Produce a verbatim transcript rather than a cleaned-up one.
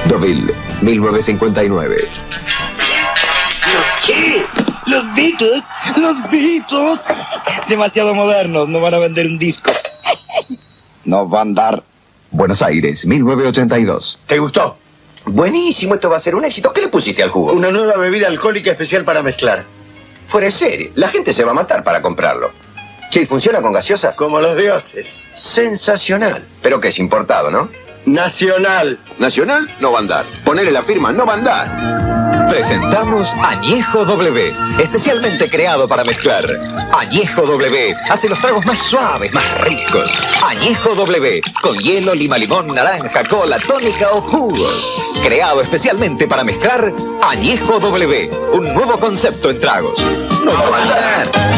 Deauville, mil novecientos cincuenta y nueve. ¿Los qué? ¿Los Beatles? ¿Los Beatles? Demasiado modernos, no van a vender un disco. No va a andar. Buenos Aires, mil novecientos ochenta y dos. ¿Te gustó? Buenísimo, esto va a ser un éxito. ¿Qué le pusiste al jugo? Una nueva bebida alcohólica especial para mezclar. Fuera de serie. La gente se va a matar para comprarlo. Che, ¿funciona con gaseosas? Como los dioses. Sensacional. Pero que es importado, ¿no? Nacional. Nacional no va a andar. Ponele la firma, no va a andar. Presentamos Añejo W, especialmente creado para mezclar. Añejo W hace los tragos más suaves, más ricos. Añejo W, con hielo, lima, limón, naranja, cola, tónica o jugos. Creado especialmente para mezclar, Añejo W, un nuevo concepto en tragos. No va a andar.